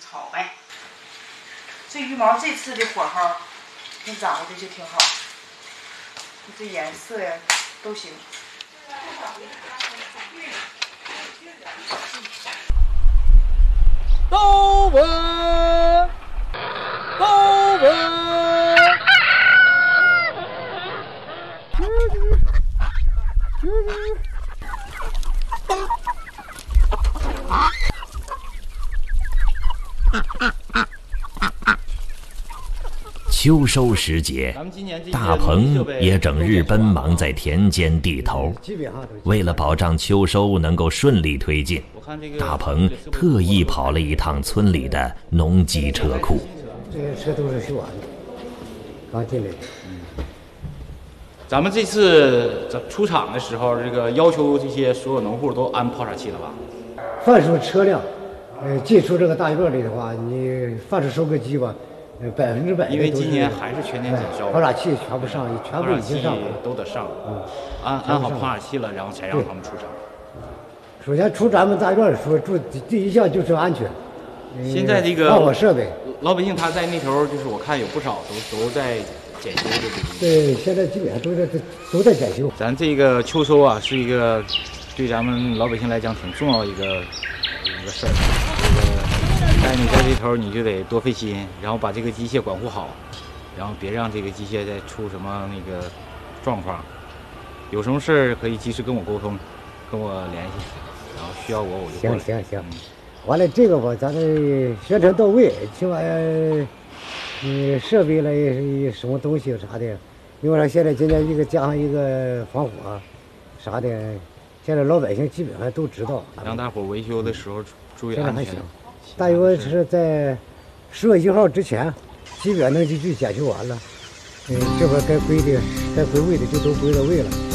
炒呗。这鱼毛这次的火候，你掌握的就挺好，这颜色呀都行。 都稳，都稳。 秋收时节，大鹏也整日奔忙在田间地头。为了保障秋收能够顺利推进，大鹏特意跑了一趟村里的农机车库。 这些车都是修完的，刚进来的。 咱们这次出厂的时候，这个要求这些所有农户都安泡茬器了吧？ 凡是车辆，进出这个大院里的话，你凡是收割机吧，100%。 因为今年还是全年检销， 泡茬器全部上，全部已经上了， 都得上。安好泡茬器了，然后才让他们出厂。 首先出咱们大院说，第一项就是安全。 现在这个防火设备， 老百姓他在那头，就是我看有不少都在检修这个。 对，现在基本上都在检修。 咱这个秋收啊，是一个对咱们老百姓来讲挺重要的一个事儿。但是你在这头你就得多费心，然后把这个机械管护好，然后别让这个机械再出什么那个状况。有什么事儿可以及时跟我沟通，跟我联系，然后需要我就过来。 行。完了这个吧，咱的宣传到位，起码设备了什么东西啥的，因为现在今年加上一个防火啥的，现在老百姓基本上都知道。 让大伙维修的时候注意安全。 大约是在10月1号之前，基本上就检修完了。这边该归位的就都归到位了。